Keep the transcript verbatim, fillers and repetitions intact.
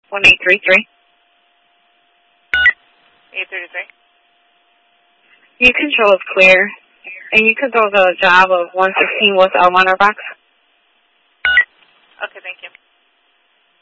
one eight three three. eight thirty-three. Your control is clear, and you could go to a job of one sixteen West Elmira box. Okay, thank you.